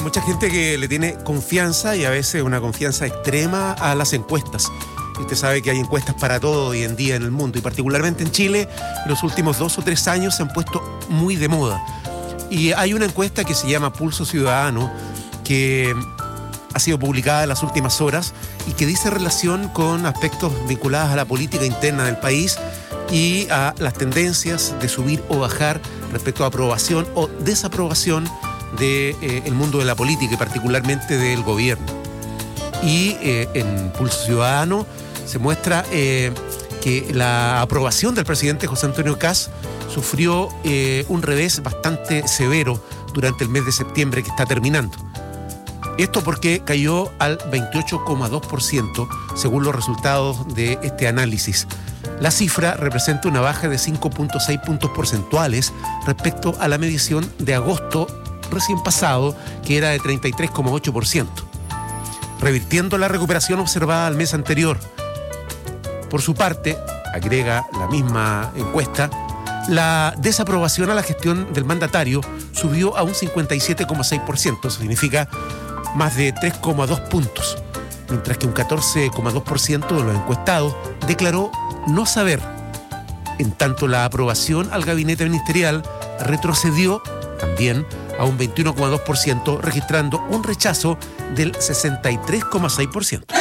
Mucha gente que le tiene confianza y a veces una confianza extrema a las encuestas. Usted sabe que hay encuestas para todo hoy en día en el mundo y particularmente en Chile en los últimos 2 o 3 años se han puesto muy de moda. Y hay una encuesta que se llama Pulso Ciudadano que ha sido publicada en las últimas horas y que dice relación con aspectos vinculados a la política interna del país y a las tendencias de subir o bajar respecto a aprobación o desaprobación del mundo de la política y particularmente del gobierno. Y en Pulso Ciudadano se muestra que la aprobación del presidente José Antonio Kast sufrió un revés bastante severo durante el mes de septiembre que está terminando. Esto porque cayó al 28,2% según los resultados de este análisis. La cifra representa una baja de 5,6 puntos porcentuales respecto a la medición de agosto recién pasado, que era de 33,8%, revirtiendo la recuperación observada al mes anterior. Por su parte, agrega la misma encuesta, la desaprobación a la gestión del mandatario subió a un 57,6%, eso significa más de 3,2 puntos, mientras que un 14,2% de los encuestados declaró no saber. En tanto, la aprobación al gabinete ministerial retrocedió también a un 21,2%, registrando un rechazo del 63,6%.